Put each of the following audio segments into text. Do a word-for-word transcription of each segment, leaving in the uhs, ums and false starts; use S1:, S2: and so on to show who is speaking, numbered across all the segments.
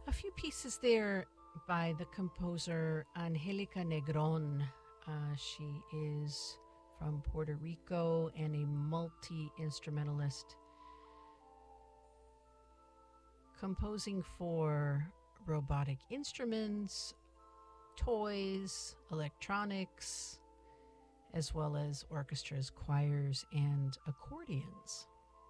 S1: A few pieces there by the composer Angelica Negron. Uh, she is from Puerto Rico and a multi-instrumentalist, composing for robotic instruments, toys, electronics, as well as orchestras, choirs, and accordions.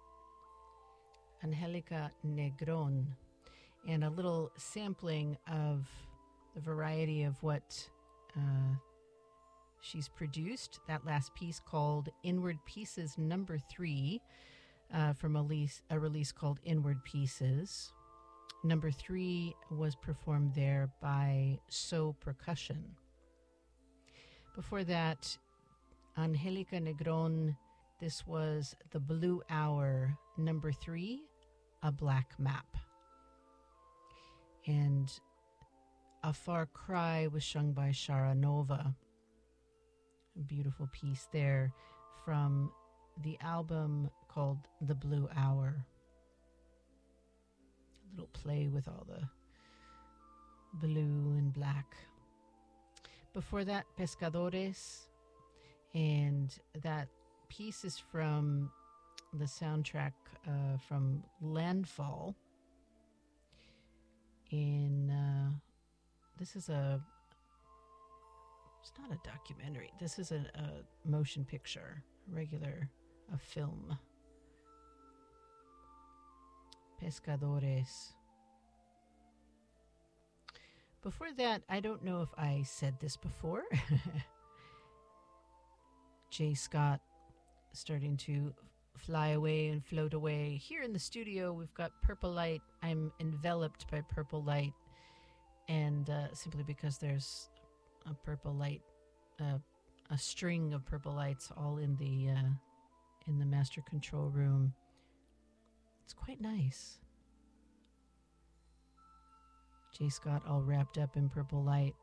S1: Angelica Negron, and a little sampling of the variety of what uh, she's produced. That last piece called Inward Pieces Number Three, uh, from a release, a release called Inward Pieces. Number three was performed there by So Percussion. Before that, Angelica Negron, this was The Blue Hour, number three, A Black Map. And A Far Cry was sung by Shara Nova. A beautiful piece there from the album called The Blue Hour. A little play with all the blue and black. Before that, Pescadores, and that piece is from the soundtrack uh, from Landfall. In uh, this is a it's not a documentary. This is a, a motion picture, a regular a film. Pescadores. Before that, I don't know if I said this before. Jay Scott starting to fly away and float away. Here in the studio, we've got purple light. I'm enveloped by purple light, and uh, simply because there's a purple light, uh, a string of purple lights all in the uh, in the master control room. It's quite nice. Jay Scott all wrapped up in purple light.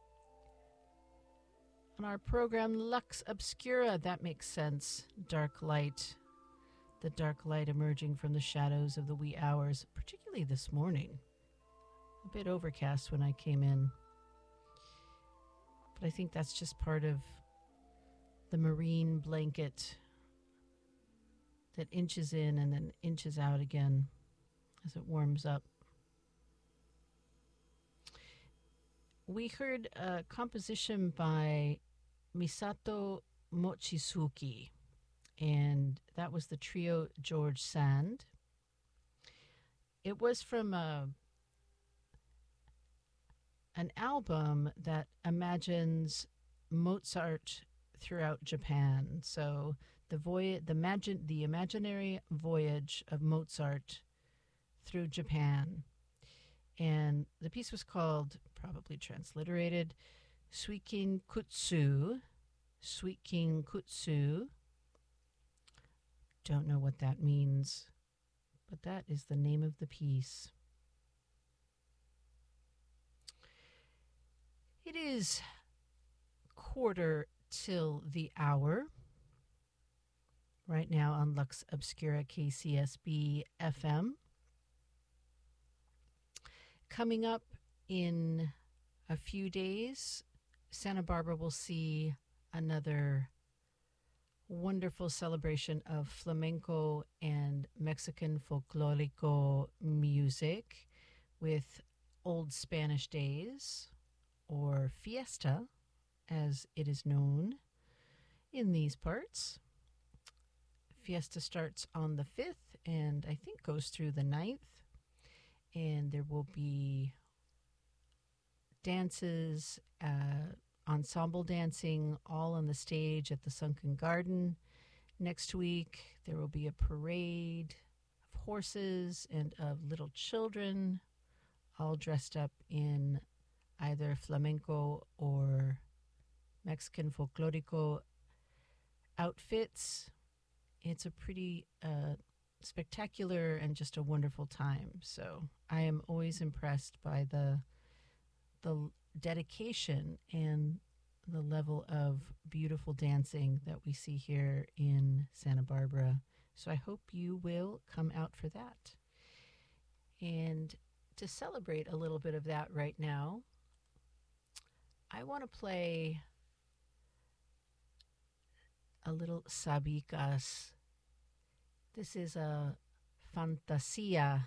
S1: On our program, Lux Obscura, that makes sense. Dark light. The dark light emerging from the shadows of the wee hours, particularly this morning. A bit overcast when I came in. But I think that's just part of the marine blanket that inches in and then inches out again as it warms up. We heard a composition by Misato Mochizuki, and that was the trio George Sand. It was from a, an album that imagines Mozart throughout Japan. So the voy- the, imagine- the imaginary voyage of Mozart through Japan. And the piece was called, probably transliterated, Suikin Kutsu. Suikin Kutsu. Don't know what that means, but that is the name of the piece. It is quarter till the hour. Right now on Lux Obscura K C S B F M. Coming up in a few days, Santa Barbara will see another wonderful celebration of flamenco and Mexican folklorico music with Old Spanish Days, or Fiesta, as it is known in these parts. Fiesta starts on the fifth and I think goes through the ninth. And there will be dances, uh, ensemble dancing, all on the stage at the Sunken Garden. Next week, there will be a parade of horses and of little children, all dressed up in either flamenco or Mexican folklorico outfits. It's a pretty uh, spectacular and just a wonderful time. So I am always impressed by the the dedication and the level of beautiful dancing that we see here in Santa Barbara. So I hope you will come out for that. And to celebrate a little bit of that right now, I want to play a little Sabicas. This is a fantasia,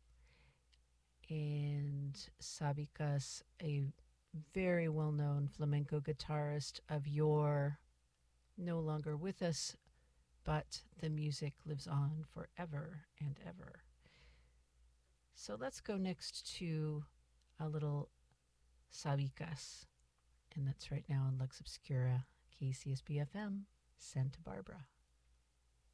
S1: and Sabicas, a very well-known flamenco guitarist of yore, no longer with us, but the music lives on forever and ever. So let's go next to a little Sabicas, and that's right now on Lux Obscura, K C S B F M, Santa Barbara.